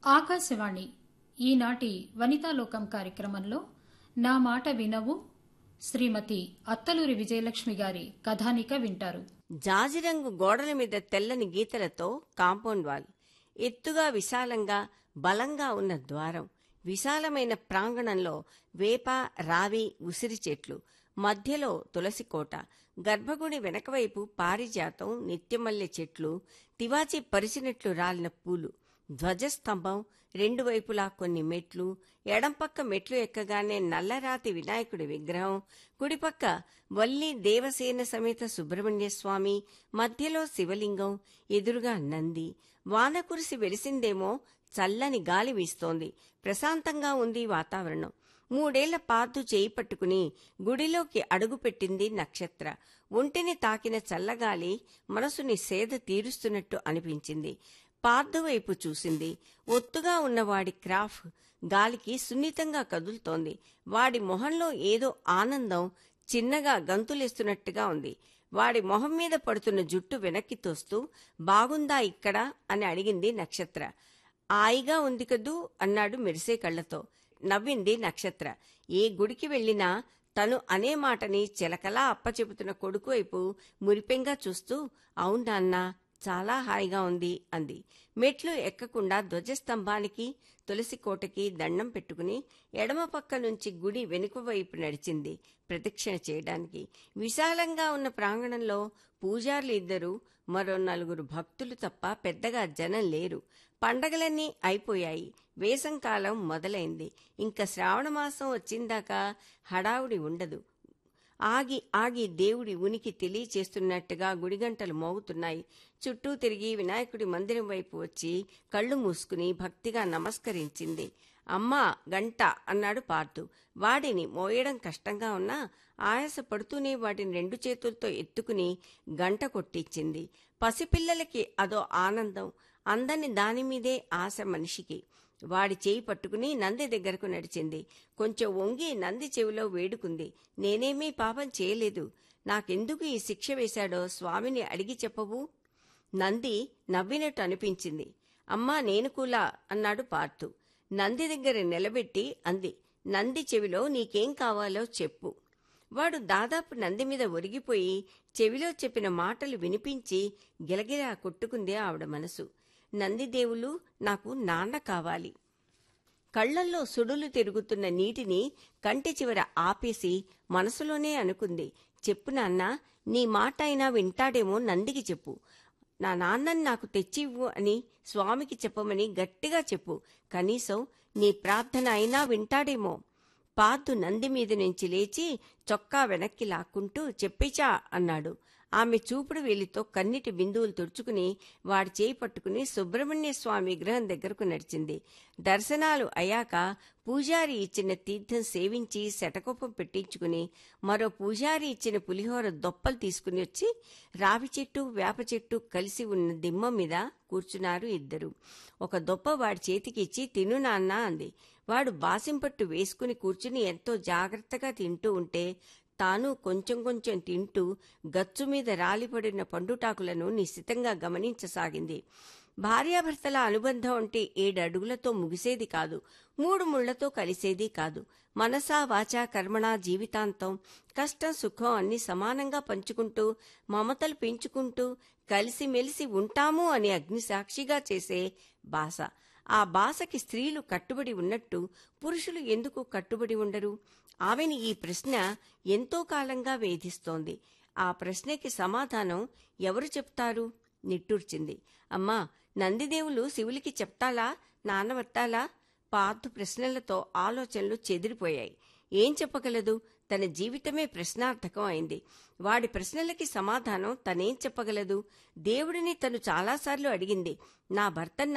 ఆకాశవాణి ఈనాటి వనితాలోకం కార్యక్రమంలో నా మాట వినవు శ్రీమతి అత్తలూరి విజయలక్ష్మి గారి కథానిక వింటారు. జాజిరంగు గోడల మీద తెల్లని గీతలతో కాంపౌండ్ వాల్, ఎత్తుగా విశాలంగా బలంగా ఉన్న ద్వారం, విశాలమైన ప్రాంగణంలో వేప రావి ఉసిరి చెట్లు, మధ్యలో తులసి కోట, గర్భగుడి వెనకవైపు పారిజాతం నిత్యమల్లె చెట్లు, తివాచి పరిచినట్లు రాలిన పూలు, ధ్వజస్తంభం, రెండు వైపులా కొన్ని మెట్లు, ఎడంపక్క మెట్లు ఎక్కగానే నల్లరాతి వినాయకుడి విగ్రహం, కుడిపక్క వల్లి దేవసేన సమేత సుబ్రహ్మణ్య స్వామి, మధ్యలో శివలింగం, ఎదురుగా నంది. వాన కురిసి వెలిసిందేమో, చల్లని గాలి వీస్తోంది. ప్రశాంతంగా ఉంది వాతావరణం. 3 ఏళ్ల పార్థు చేయి పట్టుకుని గుడిలోకి అడుగుపెట్టింది నక్షత్ర. ఒంటిని తాకిన చల్లగాలి మనసుని సేద తీరుస్తున్నట్టు అనిపించింది. పార్థు వైపు చూసింది. ఒత్తుగా ఉన్నవాడి క్రాఫ్ గాలికి సున్నితంగా కదులుతోంది. వాడి మొహంలో ఏదో ఆనందం చిన్నగా గంతులేస్తున్నట్టుగా ఉంది. వాడి మొహం మీద పడుతున్న జుట్టు వెనక్కి తోస్తూ, బాగుందా ఇక్కడ అని అడిగింది నక్షత్ర. హాయిగా ఉంది కదూ అన్నాడు మెరిసే కళ్లతో. నవ్వింది నక్షత్ర. ఏ గుడికి వెళ్లినా తను అనే మాటని చిలకలా అప్పచెబుతున్న కొడుకు వైపు మురిపెంగా చూస్తూ, అవునాన్నా, చాలా హాయిగా ఉంది అంది. మెట్లు ఎక్కకుండా ధ్వజస్తంభానికి తులసి కోటకి దండం పెట్టుకుని ఎడమ పక్క నుంచి గుడి వెనుక వైపు నడిచింది ప్రదక్షిణ చేయడానికి. విశాలంగా ఉన్న ప్రాంగణంలో పూజారులు 2, మరో 4 భక్తులు తప్ప పెద్దగా జనం లేరు. పండగలన్నీ అయిపోయాయి. వేసంకాలం మొదలైంది. ఇంకా శ్రావణమాసం వచ్చిందాకా హడావుడి ఉండదు. ఆగి ఆగి దేవుడి ఉనికి తెలియచేస్తున్నట్టుగా గుడిగంటలు మోగుతున్నాయి. చుట్టూ తిరిగి వినాయకుడి మందిరం వైపు వచ్చి కళ్ళు మూసుకుని భక్తిగా నమస్కరించింది. అమ్మా, గంట అన్నాడు పార్థు. వాడిని మోయడం కష్టంగా ఉన్నా ఆయాస పడుతూనే వాటిని 2 చేతులతో ఎత్తుకుని గంట కొట్టించింది. పసిపిల్లలకి అదో ఆనందం, అందని దానిమీదే ఆశ మనిషికి. వాడి చేయి పట్టుకుని నంది దగ్గరకు నడిచింది. కొంచెం వంగి నంది చెవిలో వేడుకుంది. నేనేమీ పాపం చేయలేదు. నాకెందుకు ఈ శిక్ష వేశాడో స్వామిని అడిగి చెప్పవు? నంది నవ్వినట్టు అనిపించింది. అమ్మా, నేను కూడా అన్నాడు పార్థు. నంది దగ్గర నిలబెట్టి అంది, నంది చెవిలో నీకేం కావాలో చెప్పు. వాడు దాదాపు నంది మీద ఒరిగిపోయి చెవిలో చెప్పిన మాటలు వినిపించి గిలగిలా కొట్టుకుంది ఆవిడ మనసు. నందిదేవులు, నాకు నాన్న కావాలి. కళ్లల్లో సుడులు తిరుగుతున్న నీటిని కంటి చివర ఆపేసి మనసులోనే అనుకుంది, చెప్పు నాన్నా, నీ మాట అయినా వింటాడేమో నందికి చెప్పు. నా నాన్నని నాకు తెచ్చివ్వు అని స్వామికి చెప్పమని గట్టిగా చెప్పు. కనీసం నీ ప్రార్థన అయినా వింటాడేమో. పార్థు నంది మీద నుంచి లేచి చొక్కా వెనక్కి లాక్కుంటూ చెప్పేచా అన్నాడు. ఆమె చూపుడు వేలితో కన్నీటి బిందువులు తుడుచుకుని వాడి చేయి పట్టుకుని సుబ్రహ్మణ్య స్వామి విగ్రహం దగ్గరకు నడిచింది. దర్శనాలు అయ్యాక పూజారి ఇచ్చిన తీర్థం సేవించి శటకోపం పెట్టించుకుని మరో పూజారి ఇచ్చిన పులిహోర దొప్పలు తీసుకుని వచ్చి రావి చెట్టు వేప చెట్టు కలిసి ఉన్న దిమ్మ మీద కూర్చున్నారు 2. ఒక దొప్ప వాడి చేతికి ఇచ్చి తిను నాన్న అంది. వాడు బాసింపట్టు వేసుకుని కూర్చుని ఎంతో జాగ్రత్తగా తింటూ ఉంటే తాను కొంచెం కొంచెం తింటూ గచ్చు మీద రాలిపడిన పండుటాకులను నిశితంగా గమనించసాగింది. భార్యాభర్తల అనుబంధం అంటే 7 అడుగులతో ముగిసేది కాదు, 3 ముళ్లతో కలిసేది కాదు. మనసా వాచా కర్మణా జీవితాంతం కష్టం సుఖం అన్ని సమానంగా పంచుకుంటూ మమతలు పెంచుకుంటూ కలిసిమెలిసి ఉంటాము అని అగ్నిసాక్షిగా చేసే బాస. ఆ బాసకి స్త్రీలు కట్టుబడి ఉన్నట్టు పురుషులు ఎందుకు కట్టుబడి ఉండరు? ఆమెని ఈ ప్రశ్న ఎంతో కాలంగా వేధిస్తోంది. ఆ ప్రశ్నకి సమాధానం ఎవరు చెప్తారు? నిట్టూర్చింది. అమ్మా, నందిదేవులు శివులికి చెప్తాలా, నానవత్తాలా? పార్థు ప్రశ్నలతో ఆలోచనలు చెదిరిపోయాయి. ఏం చెప్పగలదు? తన జీవితమే ప్రశ్నార్థకం అయింది. వాడి ప్రశ్నలకి సమాధానం తనేం చెప్పగలదు? దేవుడిని తను చాలాసార్లు అడిగింది, నా భర్త